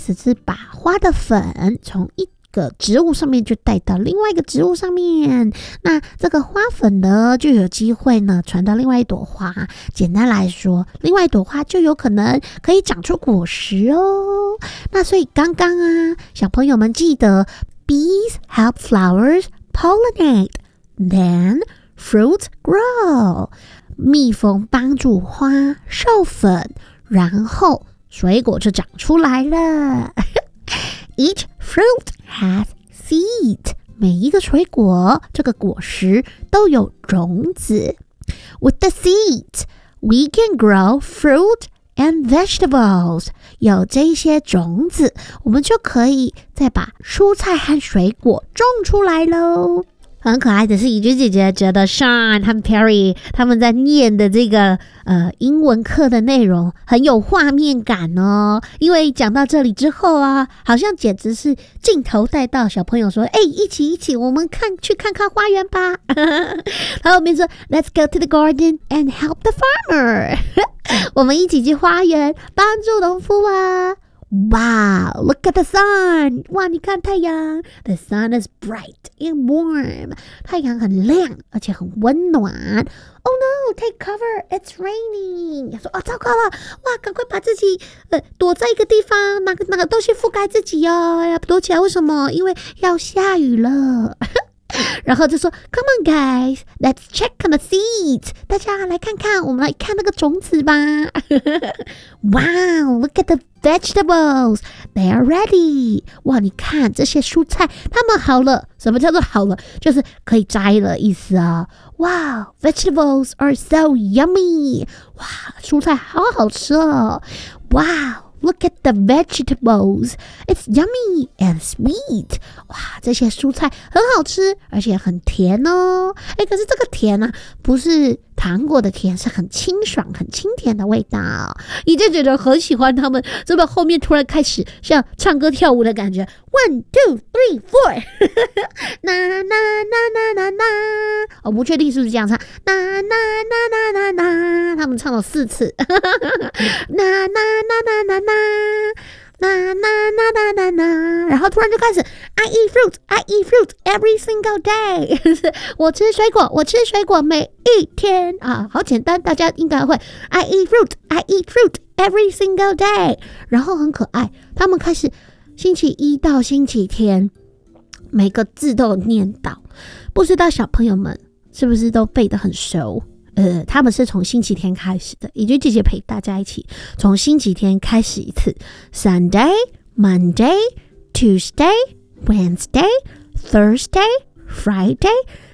只是把花的粉从一个植物上面就带到另外一个植物上面，那这个花粉呢就有机会呢传到另外一朵花，简单来说，另外一朵花就有可能可以长出果实哦。那所以刚刚啊，小朋友们记得 Bees help flowers pollinate, then fruits grow. 蜜蜂帮助花授粉，然后水果就长出来了。Each fruit has seed. 每一个水果，这个果实都有种子。With the seeds, we can grow fruit and vegetables. 有这些种子，我们就可以再把蔬菜和水果种出来咯。很可爱的是，怡君姐姐觉得 Sean 和 Perry 他们在念的这个英文课的内容很有画面感哦。因为讲到这里之后啊，好像简直是镜头带到小朋友说：“一起，我们去看看花园吧。”他后面说 ：“Let's go to the garden and help the farmer。”我们一起去花园帮助农夫啊。Wow, look at the sun. 哇，你看太阳。The sun is bright and warm. 太阳很亮，而且很温暖。Oh no, take cover. It's raining. 说糟糕了，哇，赶快把自己躲在一个地方，拿个东西覆盖自己哦，要躲起来。为什么？因为要下雨了。然后就说 Come on guys, let's check on the seeds. 大家来看看，我们来看那个种子吧。Wow, look at the vegetables. They are ready. 哇，你看这些蔬菜，它们好了。什么叫做好了？就是可以摘了意思啊。Wow, vegetables are so yummy. 哇，蔬菜好好吃哦。Wow.Look at the vegetables. It's yummy and sweet. 哇，这些蔬菜很好吃，而且很甜哦。可是这个甜啊，不是糖果的甜，是很清爽、很清甜的味道。你就觉得很喜欢他们，这么后面突然开始像唱歌跳舞的感觉。1, 2, 3, 4. 那那那那那那，我不确定是不是这样唱。那那那那那那，他们唱了4次。那那那那那那。那然后突然就开始 I eat fruit every single day. 我吃水果每一天啊，好简单，大家应该会 I eat fruit every single day. 然后很可爱，他们开始星期一到星期天每个字都有念到，不知道小朋友们是不是都背得很熟？他们是从星期天开始的，也就姐姐陪大家一起从星期天开始一次 Sunday, Monday, Tuesday, Wednesday, Thursday, Friday,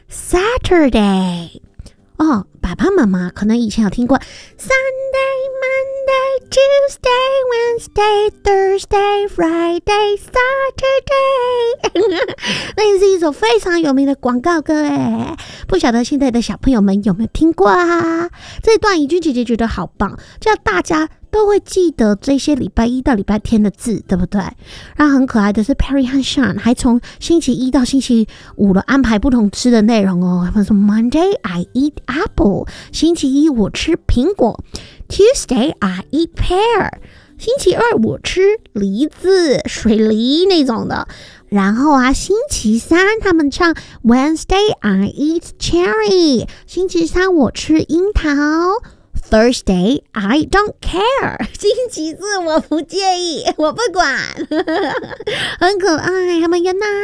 Saturday. 爸爸妈妈可能以前有听过 Sunday, Monday, Tuesday, Wednesday, Thursday, Friday, Saturday. 那是一首非常有名的广告歌耶，不晓得现在的小朋友们有没有听过啊？这段怡君姐姐觉得好棒，这样大家都会记得这些礼拜一到礼拜天的字，对不对？然后很可爱的是 Perry 和 Sean 还从星期一到星期五的安排不同吃的内容哦。他们说 Monday I eat apple. 星期一我吃苹果。Tuesday I eat pear. 星期二我吃梨子，水梨那种的。然后啊，星期三他们唱 Wednesday I eat cherry. 星期三我吃樱桃。Thursday, I don't care. 星期四我不介意，我不管。很可爱，他们要那。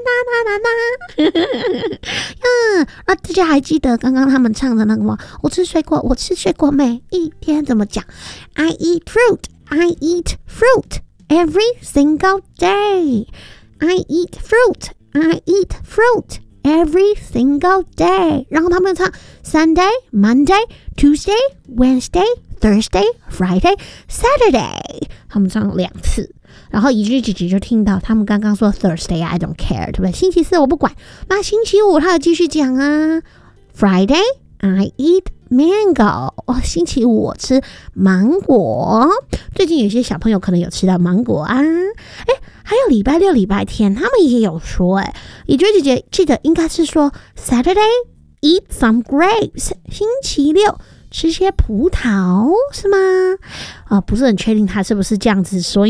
那大家还记得刚刚他们唱的那个吗？我吃水果每一天怎么讲 ？I eat fruit every single day. I eat fruit every single day. 然后他们唱 Sunday, Monday, Tuesday, Wednesday, Thursday, Friday, Saturday. 他们唱了2次。然后怡君姐姐就听到他们刚刚说 Thursday I don't care, 对不对？星期四我不管。那星期五他有继续讲啊 Friday I eat mango. 星期五我吃芒果。最近有些小朋友可能有吃到芒果啊。还有礼拜六、礼拜天，他们也有说，怡君姐姐记得应该是说 Saturday eat some grapes. 星期六吃些葡萄是吗？不是很确定他是不是这样子说。